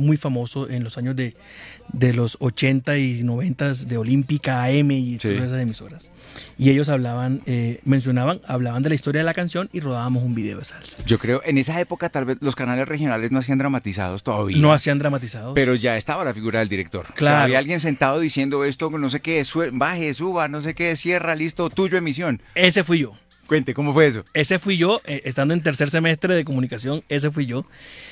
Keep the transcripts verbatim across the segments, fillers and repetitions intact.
muy famoso en los años de, de los ochenta y noventa de Olímpica, A M y Sí. todas esas emisoras. Y ellos hablaban, eh, mencionaban, hablaban de la historia de la canción y rodábamos un video de salsa. Yo creo, en esa época tal vez los canales regionales no hacían dramatizados todavía. No hacían dramatizados. Pero ya estaba la figura del director. Claro. O sea, había alguien sentado diciendo esto, no sé qué, sue- baje, suba, no sé qué, cierra, listo, tuyo, emisión. Ese fui yo. Cuente, ¿cómo fue eso? Ese fui yo, eh, estando en tercer semestre de comunicación, ese fui yo.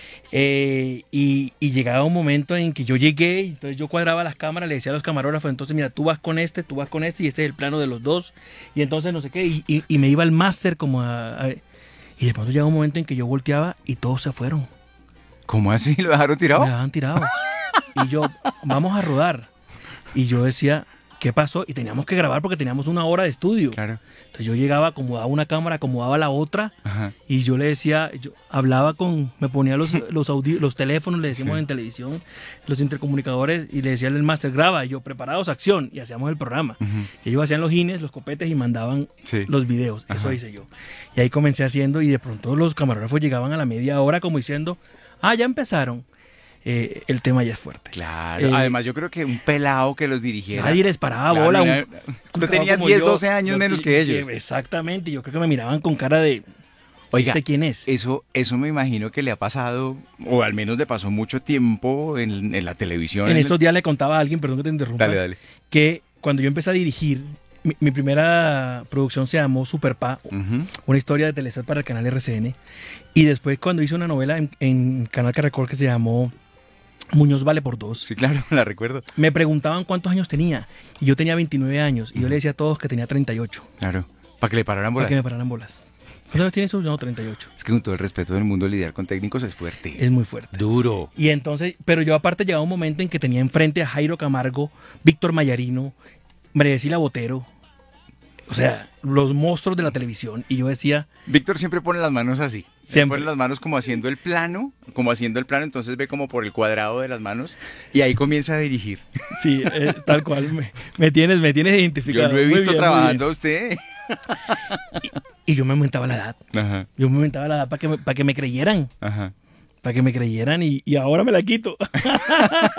Eh, y, y llegaba un momento en que yo llegué, y entonces yo cuadraba las cámaras, le decía a los camarógrafos, entonces mira, tú vas con este, tú vas con este, y este es el plano de los dos, y entonces no sé qué, y, y- y me iba al máster como a, a- Y de pronto llegaba un momento en que yo volteaba y todos se fueron, ¿Cómo así? ¿Lo dejaron tirado? me dejaban tirado. Y yo, vamos a rodar. Y yo decía, ¿qué pasó? Y teníamos que grabar porque teníamos una hora de estudio. Claro. Entonces yo llegaba, acomodaba una cámara, acomodaba la otra, Ajá. y yo le decía, yo hablaba con, me ponía los, los, audi- los teléfonos, le decimos Sí. en televisión, los intercomunicadores, y le decía al máster, graba, y yo, preparados, acción, y hacíamos el programa. Ujú. Y ellos hacían los gines, los copetes, y mandaban Sí. los videos, eso Ajá. hice yo. Y ahí comencé haciendo, y de pronto los camarógrafos llegaban a la media hora como diciendo, ah, ya empezaron. Eh, el tema ya es fuerte. Claro. Eh, Además, yo creo que un pelado que los dirigiera. Nadie les paraba Claro, bola. un- nadie- un Usted cabo tenía como diez, yo, doce años yo menos sí, que ellos. Exactamente, yo creo que me miraban con cara de, Oiga, ¿este quién es? Eso, eso me imagino que le ha pasado, o al menos le pasó mucho tiempo en, en la televisión. En el- estos días le contaba a alguien, perdón que te interrumpa, Dale, dale. que cuando yo empecé a dirigir, mi, mi primera producción se llamó Superpa, Ujú. una historia de Telesat para el canal R C N, y después cuando hice una novela en, en Canal Caracol que se llamó Muñoz vale por dos, Sí, claro, la recuerdo. me preguntaban cuántos años tenía, y yo tenía veintinueve años, y yo le decía a todos que tenía treinta y ocho, Claro. Para que le pararan para bolas. que me pararan bolas. ¿Cuántos años tienes? No, treinta y ocho. Es que con todo el respeto del mundo, lidiar con técnicos es fuerte. Es muy fuerte. Duro. Y entonces, pero yo aparte llegaba un momento en que tenía enfrente a Jairo Camargo, Víctor Mayarino, María Cecilia Botero, o sea, los monstruos de la televisión. Y yo decía, Víctor siempre pone las manos así. Siempre Siempre. pone las manos como haciendo el plano, como haciendo el plano, entonces ve como por el cuadrado de las manos y ahí comienza a dirigir. sí, eh, tal cual, me, me tienes, me tienes identificado. Yo lo he Muy visto bien, muy trabajando a usted. bien. Y yo me aumentaba la edad. Ajá, Yo me aumentaba la edad para que me, para que me creyeran. ajá. Para que me creyeran y, y ahora me la quito.